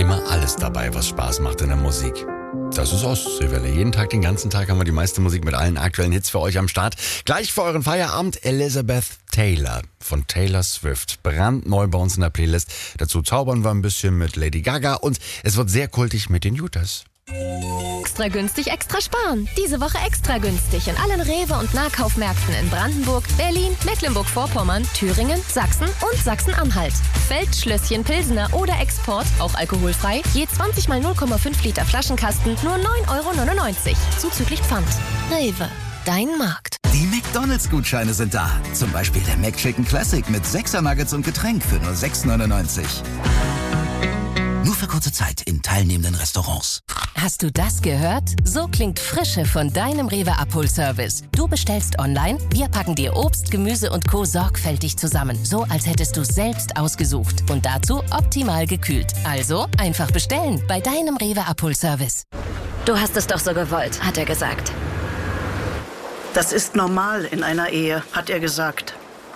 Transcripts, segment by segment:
immer alles dabei, was Spaß macht in der Musik. Das ist Ostseewelle. Jeden Tag, den ganzen Tag haben wir die meiste Musik mit allen aktuellen Hits für euch am Start. Gleich für euren Feierabend Elizabeth Taylor von Taylor Swift. Brandneu bei uns in der Playlist. Dazu zaubern wir ein bisschen mit Lady Gaga und es wird sehr kultig mit den Jutas. Extra günstig, extra sparen. Diese Woche extra günstig in allen Rewe- und Nahkaufmärkten in Brandenburg, Berlin, Mecklenburg-Vorpommern, Thüringen, Sachsen und Sachsen-Anhalt. Feldschlösschen, Pilsener oder Export, auch alkoholfrei, je 20 mal 0,5 Liter Flaschenkasten, nur 9,99 €. Zuzüglich Pfand. Rewe, dein Markt. Die McDonalds-Gutscheine sind da. Zum Beispiel der McChicken Classic mit 6er Nuggets und Getränk für nur 6,99 €. Nur für kurze Zeit in teilnehmenden Restaurants. Hast du das gehört? So klingt Frische von deinem Rewe-Abholservice. Du bestellst online, wir packen dir Obst, Gemüse und Co. sorgfältig zusammen. So, als hättest du es selbst ausgesucht. Und dazu optimal gekühlt. Also einfach bestellen bei deinem Rewe-Abholservice. Du hast es doch so gewollt, hat er gesagt. Das ist normal in einer Ehe, hat er gesagt.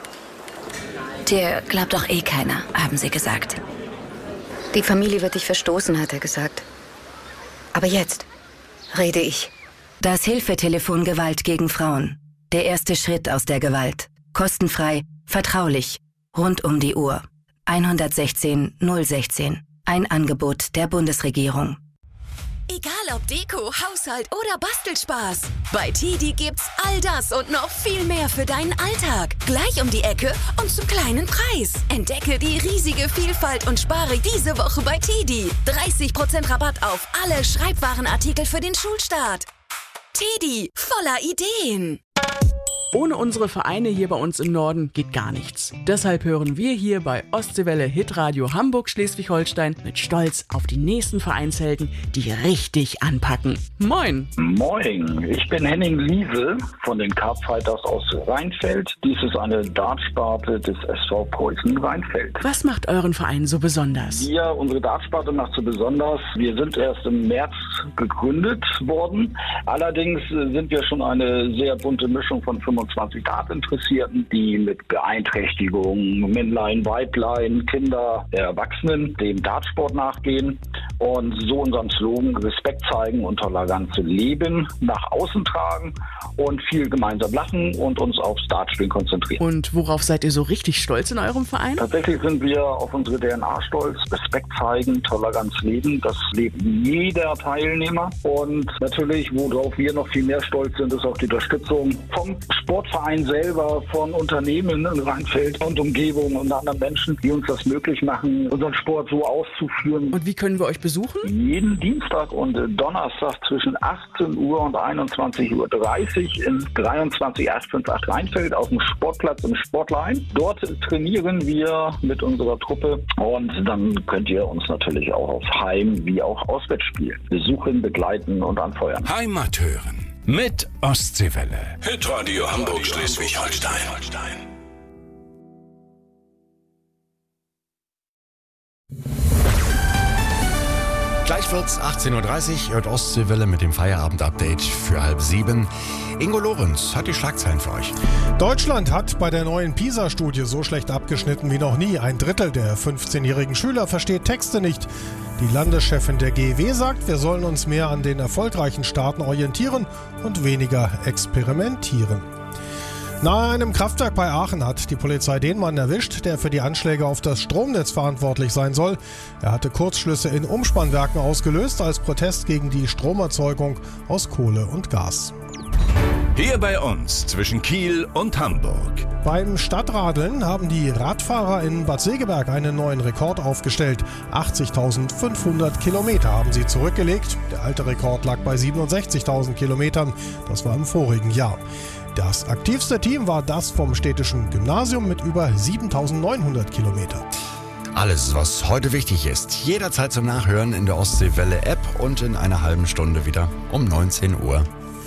Dir glaubt doch eh keiner, haben sie gesagt. Die Familie wird dich verstoßen, hat er gesagt. Aber jetzt rede ich. Das Hilfetelefon Gewalt gegen Frauen. Der erste Schritt aus der Gewalt. Kostenfrei, vertraulich, rund um die Uhr. 116 016. Ein Angebot der Bundesregierung. Egal ob Deko, Haushalt oder Bastelspaß. Bei TiDi gibt's all das und noch viel mehr für deinen Alltag. Gleich um die Ecke und zum kleinen Preis. Entdecke die riesige Vielfalt und spare diese Woche bei TiDi. 30% Rabatt auf alle Schreibwarenartikel für den Schulstart. TiDi, voller Ideen. Ohne unsere Vereine hier bei uns im Norden geht gar nichts. Deshalb hören wir hier bei Ostseewelle Hitradio Hamburg-Schleswig-Holstein mit Stolz auf die nächsten Vereinshelden, die richtig anpacken. Moin! Moin, ich bin Henning Liese von den Carpfighters aus Rheinfeld. Dies ist eine Dartsparte des SV Preußen Rheinfeld. Was macht euren Verein so besonders? Unsere Dartsparte macht so besonders. Wir sind erst im März gegründet worden. Allerdings sind wir schon eine sehr bunte Mischung von 25 Dartinteressierten, die mit Beeinträchtigungen, Männlein, Weiblein, Kinder, Erwachsenen dem Dartsport nachgehen und so unseren Slogan Respekt zeigen und Toleranz leben nach außen tragen und viel gemeinsam lachen und uns aufs Dartspielen konzentrieren. Und worauf seid ihr so richtig stolz in eurem Verein? Tatsächlich sind wir auf unsere DNA stolz. Respekt zeigen, Toleranz leben, das lebt jeder Teilnehmer. Und natürlich, worauf wir noch viel mehr stolz sind, ist auf die Unterstützung vom Sportverein selber, von Unternehmen in Rheinfeld und Umgebung und anderen Menschen, die uns das möglich machen, unseren Sport so auszuführen. Und wie können wir euch besuchen? Jeden Dienstag und Donnerstag zwischen 18 Uhr und 21:30 Uhr in 23858 Rheinfeld auf dem Sportplatz im Sportlein. Dort trainieren wir mit unserer Truppe und dann könnt ihr uns natürlich auch auf Heim- wie auch Auswärtsspielen besuchen, begleiten und anfeuern. Heimat hören mit Ostseewelle. Hitradio Hamburg-Schleswig-Holstein. Gleich wird's 18:30 Uhr, hört Ostseewelle mit dem Feierabend-Update für 6:30. Ingo Lorenz hat die Schlagzeilen für euch. Deutschland hat bei der neuen PISA-Studie so schlecht abgeschnitten wie noch nie. 1/3 der 15-jährigen Schüler versteht Texte nicht. Die Landeschefin der GEW sagt, wir sollen uns mehr an den erfolgreichen Staaten orientieren und weniger experimentieren. Nahe einem Kraftwerk bei Aachen hat die Polizei den Mann erwischt, der für die Anschläge auf das Stromnetz verantwortlich sein soll. Er hatte Kurzschlüsse in Umspannwerken ausgelöst als Protest gegen die Stromerzeugung aus Kohle und Gas. Hier bei uns zwischen Kiel und Hamburg. Beim Stadtradeln haben die Radfahrer in Bad Segeberg einen neuen Rekord aufgestellt. 80.500 Kilometer haben sie zurückgelegt. Der alte Rekord lag bei 67.000 Kilometern. Das war im vorigen Jahr. Das aktivste Team war das vom städtischen Gymnasium mit über 7.900 Kilometern. Alles, was heute wichtig ist, jederzeit zum Nachhören in der Ostseewelle-App und in einer halben Stunde wieder um 19 Uhr.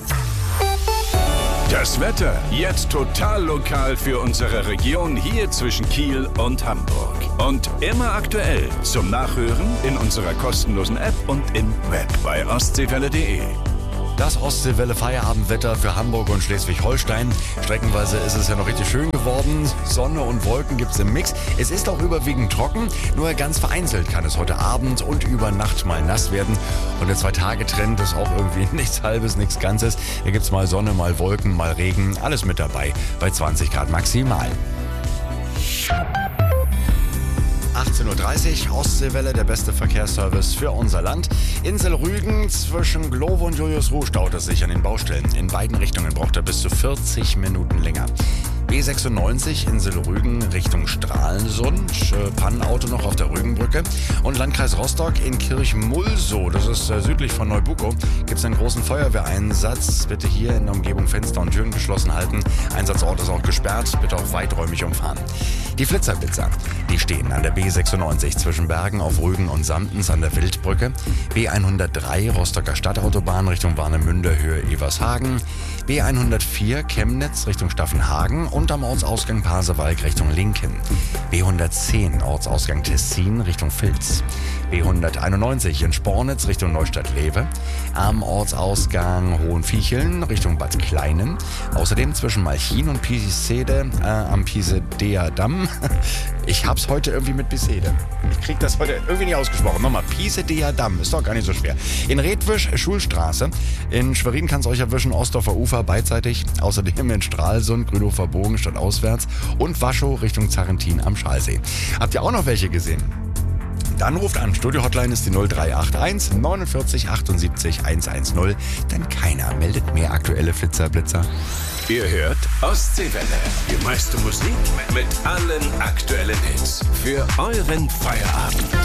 Das Wetter jetzt total lokal für unsere Region hier zwischen Kiel und Hamburg. Und immer aktuell zum Nachhören in unserer kostenlosen App und im Web bei ostseewelle.de. Das Ostseewelle Feierabendwetter für Hamburg und Schleswig-Holstein. Streckenweise ist es ja noch richtig schön geworden. Sonne und Wolken gibt es im Mix. Es ist auch überwiegend trocken, nur ganz vereinzelt kann es heute Abend und über Nacht mal nass werden. Und der 2-Tage-Trend ist auch irgendwie nichts Halbes, nichts Ganzes. Da gibt es mal Sonne, mal Wolken, mal Regen. Alles mit dabei bei 20 Grad maximal. 18.30 Uhr, Ostseewelle, der beste Verkehrsservice für unser Land. Insel Rügen zwischen Glovo und Julius Ruh staut es sich an den Baustellen. In beiden Richtungen braucht er bis zu 40 Minuten länger. B96 Insel Rügen Richtung Stralsund, Pannenauto noch auf der Rügenbrücke. Und Landkreis Rostock in Kirchmulsow, das ist südlich von Neubukow, gibt es einen großen Feuerwehreinsatz. Bitte hier in der Umgebung Fenster und Türen geschlossen halten. Einsatzort ist auch gesperrt, bitte auch weiträumig umfahren. Die Flitzerblitzer, die stehen an der B96 zwischen Bergen auf Rügen und Samtens an der Wildbrücke. B103 Rostocker Stadtautobahn Richtung Warnemünde Höhe Evershagen. B104 Chemnitz Richtung Staffenhagen und am Ortsausgang Pasewalk Richtung Linken. B110 Ortsausgang Tessin Richtung Vilz. B191 in Spornitz Richtung Neustadt-Lewe. Am Ortsausgang Hohenviecheln Richtung Bad Kleinen. Außerdem zwischen Malchin und Pisede am Pisedea Damm. Ich hab's heute irgendwie mit Pisede. Ich krieg das heute irgendwie nicht ausgesprochen. Nochmal, Pisedea Damm, ist doch gar nicht so schwer. In Redwisch Schulstraße. In Schwerin kann's euch erwischen, Ostdorfer Ufer beidseitig. Außerdem in Stralsund, Grünhofer Bogen stadtauswärts und Waschow Richtung Zarrentin am Schalsee. Habt ihr auch noch welche gesehen? Dann ruft an. Studio-Hotline ist die 0381 49 78 110. Denn keiner meldet mehr aktuelle Flitzer-Blitzer. Ihr hört Ostseewelle. Die meiste Musik mit allen aktuellen Hits. Für euren Feierabend.